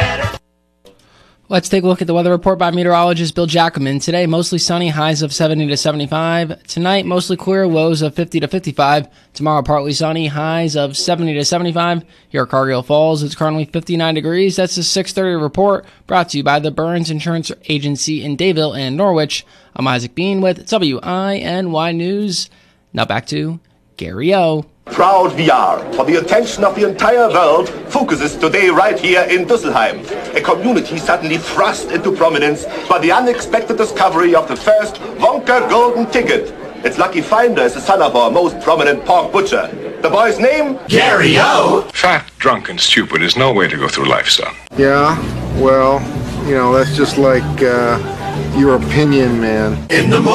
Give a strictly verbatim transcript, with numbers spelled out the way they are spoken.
Let's take a look at the weather report by meteorologist Bill Jacobman. Today, mostly sunny, highs of seventy to seventy-five. Tonight, mostly clear, lows of fifty to fifty-five. Tomorrow, partly sunny, highs of seventy to seventy-five. Here at Cargill Falls, it's currently fifty-nine degrees. That's the six thirty report brought to you by the Burns Insurance Agency in Dayville and Norwich. I'm Isaac Bean with W I N Y News. Now back to Gary O. Proud we are, for the attention of the entire world focuses today right here in Düsselheim, a community suddenly thrust into prominence by the unexpected discovery of the first Wonka Golden Ticket. Its lucky finder is the son of our most prominent pork butcher. The boy's name? Gary O. Fat, drunk, and stupid is no way to go through life, son. Yeah, well, you know, that's just like uh, your opinion, man. In the